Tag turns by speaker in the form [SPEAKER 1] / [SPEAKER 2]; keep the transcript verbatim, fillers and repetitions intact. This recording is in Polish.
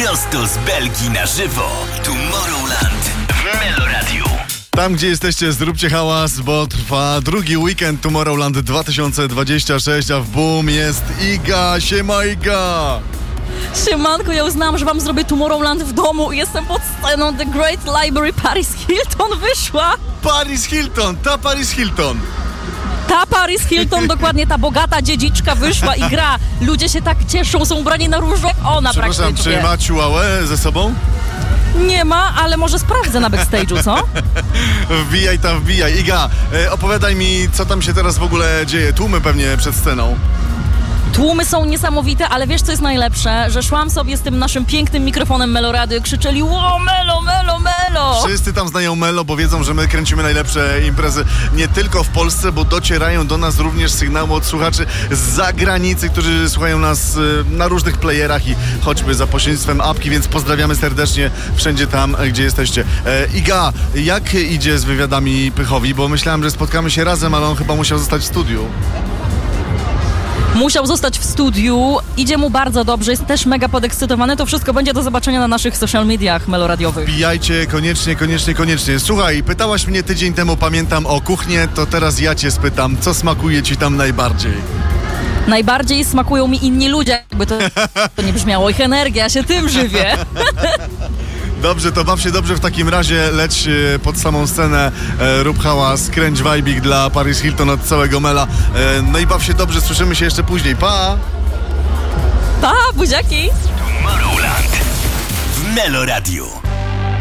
[SPEAKER 1] Prosto z Belgii na żywo. Tomorrowland w Meloradiu.
[SPEAKER 2] Tam, gdzie jesteście, zróbcie hałas, bo trwa drugi weekend Tomorrowland dwa tysiące dwudziesty trzeci, a w boom jest Iga. Siema, Iga!
[SPEAKER 3] Siemanko, ja uznałam, że wam zrobię Tomorrowland w domu i jestem pod sceną The Great Library. Paris Hilton wyszła.
[SPEAKER 2] Paris Hilton, ta Paris Hilton.
[SPEAKER 3] Ta Paris Hilton, dokładnie ta bogata dziedziczka wyszła i gra. Ludzie się tak cieszą, są ubrani na różo jak ona
[SPEAKER 2] Przepraszam,
[SPEAKER 3] praktycznie.
[SPEAKER 2] czy ma Chihuahua ze sobą?
[SPEAKER 3] Nie ma, ale może sprawdzę na backstage'u, co?
[SPEAKER 2] Wbijaj tam, wbijaj. Iga, e, opowiadaj mi, co tam się teraz w ogóle dzieje. Tłumy pewnie przed sceną.
[SPEAKER 3] Tłumy są niesamowite, ale wiesz co jest najlepsze? Że szłam sobie z tym naszym pięknym mikrofonem Melorady, krzyczeli ło, Melo, Melo, Melo!
[SPEAKER 2] Wszyscy tam znają Melo, bo wiedzą, że my kręcimy najlepsze imprezy nie tylko w Polsce, bo docierają do nas również sygnały od słuchaczy z zagranicy, którzy słuchają nas na różnych playerach i choćby za pośrednictwem apki, więc pozdrawiamy serdecznie wszędzie tam, gdzie jesteście. E, Iga, jak idzie z wywiadami Pychowi? Bo myślałem, że spotkamy się razem, ale on chyba musiał zostać w studiu.
[SPEAKER 3] Musiał zostać w studiu, idzie mu bardzo dobrze, jest też mega podekscytowany. To wszystko będzie do zobaczenia na naszych social mediach meloradiowych.
[SPEAKER 2] Wbijajcie koniecznie, koniecznie, koniecznie. Słuchaj, pytałaś mnie tydzień temu, pamiętam, o kuchnię, to teraz ja cię spytam, co smakuje ci tam najbardziej?
[SPEAKER 3] Najbardziej smakują mi inni ludzie, jakby to, to nie brzmiało. Ich energia, ja się tym żywię.
[SPEAKER 2] Dobrze, to baw się dobrze w takim razie, leć pod samą scenę, e, rób hałas, kręć wajbik dla Paris Hilton od całego Mela. E, no i baw się dobrze, słyszymy się jeszcze później. Pa!
[SPEAKER 3] Pa, buziaki!
[SPEAKER 1] Tomorrowland w Meloradiu.